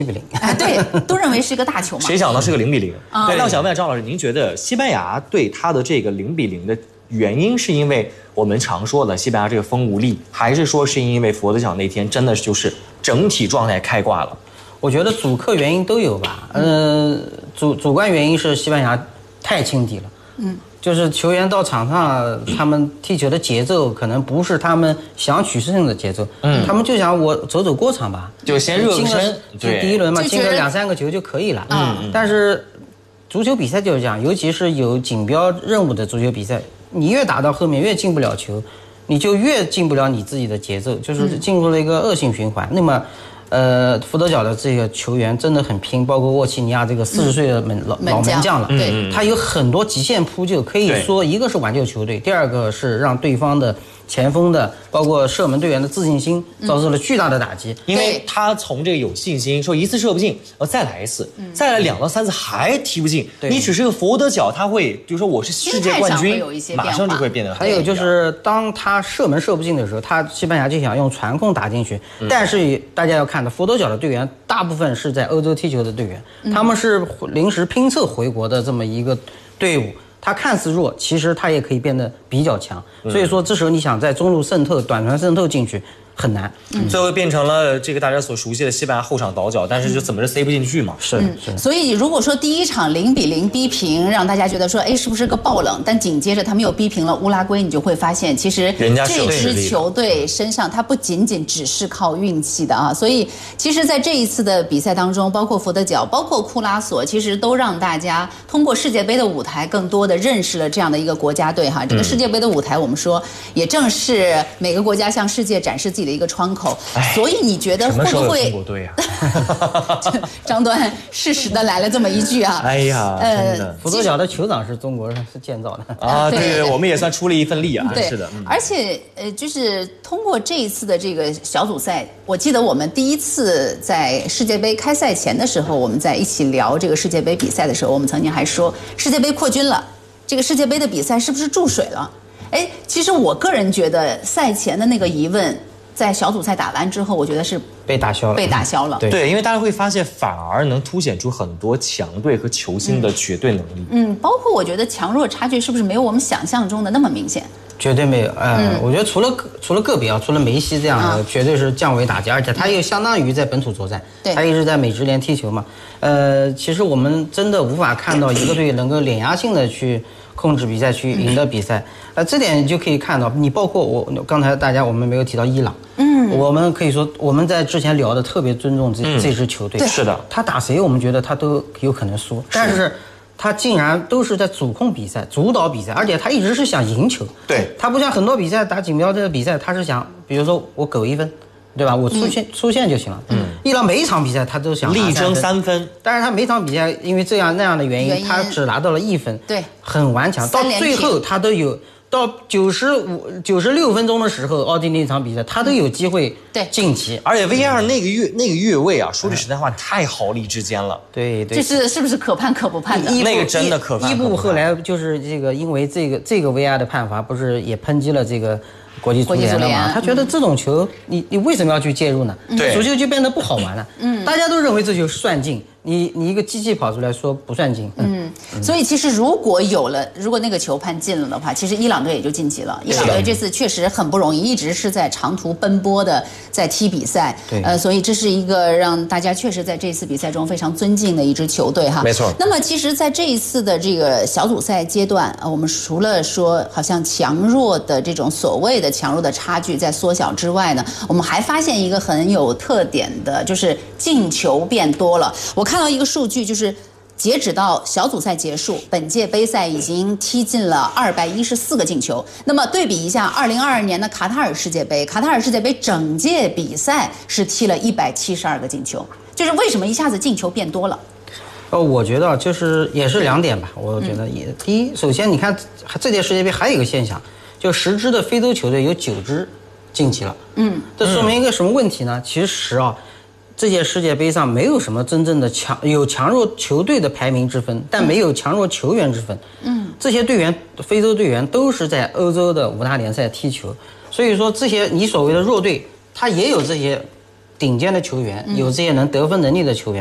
0-0， 对，都认为是一个大球嘛。 谁想到是个0-0？ 对， 那我想问张老师，您觉得西班牙对他的这个0-0的原因，是因为我们常说的西班牙这个风无力，还是说是因为佛得角那天真的就是整体状态开挂了？ 我觉得主客原因都有吧。主观原因是西班牙太轻敌了。就是球员到场上，他们踢球的节奏可能不是他们想取胜的节奏。他们就想我走走过场吧， 就先热个身， 对，第一轮嘛，进个2-3个球就可以了。但是足球比赛就是这样，尤其是有锦标任务的足球比赛，你越打到后面越进不了球，你就越进不了你自己的节奏，就是进入了一个恶性循环。那么福德角的这个球员真的很拼，包括沃齐尼亚这个40岁的老门将了， 对， 他有很多极限扑救，可以说一个是挽救球队，第二个是让对方的前锋的包括射门队员的自信心遭受了巨大的打击， 因为他从这个有信心说一次射不进，再来一次，再来2到3次还踢不进，你只是个福德角，他会就是说我是世界冠军，马上就会变得。 还有就是当他射门射不进的时候，西班牙就想用传控打进去，但是大家要看到福德角的队员大部分是在欧洲踢球的队员，他们是临时拼凑回国的这么一个队伍。他看似弱，其实他也可以变得比较强。所以说，这时候你想在中路渗透、短传渗透进去很难。 最后变成了这个大家所熟悉的西班牙后场倒脚，但是就怎么着塞不进去嘛。 是。 所以如果说第一场0-0逼平，让大家觉得说，哎，是不是个爆冷？但紧接着他们又逼平了乌拉圭，你就会发现，其实这支球队身上它不仅仅只是靠运气的啊。所以，其实，在这一次的比赛当中，包括福德角，包括库拉索，其实都让大家通过世界杯的舞台，更多的认识了这样的一个国家队哈。这个世界杯的舞台，我们说也正是每个国家向世界展示自己的一个窗口。所以你觉得会不会？ 中国队啊， 张端适时的来了这么一句啊！ 哎呀，真的， 福德角的球场是中国人是建造的啊，对，我们也算出了一份力啊，是的。 而且就是通过这一次的这个小组赛，我记得我们第一次在世界杯开赛前的时候，我们在一起聊这个世界杯比赛的时候，我们曾经还说世界杯扩军了，这个世界杯的比赛是不是注水了？哎，其实我个人觉得赛前的那个疑问，在小组赛打完之后，我觉得是被打消了。 对，因为大家会发现，反而能凸显出很多强队和球星的绝对能力。 包括我觉得强弱差距是不是没有我们想象中的那么明显？ 绝对没有。我觉得除了个别啊，除了梅西这样的，绝对是降维打击，而且他又相当于在本土作战，他一直在美职联踢球嘛。其实我们真的无法看到一个队能够碾压性的去控制比赛，去赢得比赛。这点你就可以看到，你包括我刚才我们没有提到伊朗，我们可以说我们在之前聊的特别尊重这支球队， 是的， 他打谁我们觉得他都有可能输，但是他竟然都是在主控比赛、主导比赛，而且他一直是想赢球。 对， 他不像很多比赛打锦标这个比赛，他是想，比如说我苟1分，对吧？我出线就行了。伊朗每一场比比赛他都想力争3分， 但是他每场比赛因为这样那样的原因，他只拿到了1分， 对， 很顽强。到最后他都有。到96分钟的时候，奥地利那场比赛他都有机会晋级， 而且 VAR 那个越位啊，说句实在话，太毫厘之间了。 对， 这是不是可判可不判的？ 那个真的可判。 伊布后来就是这个，因为这个 VAR 的判罚，不是也抨击了这个国际足联了吗？他觉得这种球，你为什么要去介入呢？ 对， 足球就变得不好玩了。大家都认为这就是算进。你一个机器跑出来说不算进， 所以其实如果那个球判进了的话，其实伊朗队也就晋级了。伊朗队这次确实很不容易，一直是在长途奔波的在踢比赛，所以这是一个让大家确实在这次比赛中非常尊敬的一支球队哈。 没错。 那么其实，在这一次的这个小组赛阶段，我们除了说好像强弱的这种所谓的强弱的差距在缩小之外呢，我们还发现一个很有特点的，就是进球变多了。我看到一个数据，就是截止到小组赛结束，本届杯赛已经踢进了214个进球。那么对比一下2022年的卡塔尔世界杯，卡塔尔世界杯整届比赛是踢了172个进球，就是为什么一下子进球变多了？ 我觉得就是也是2点吧。我觉得第一，首先你看这届世界杯还有一个现象，就10支的非洲球队有9支晋级了。这说明一个什么问题呢？其实啊。这届世界杯上没有什么真正的有强弱球队的排名之分，但没有强弱球员之分。这些队员，非洲队员都是在欧洲的5大联赛踢球，所以说这些你所谓的弱队，他也有这些顶尖的球员，有这些能得分能力的球员。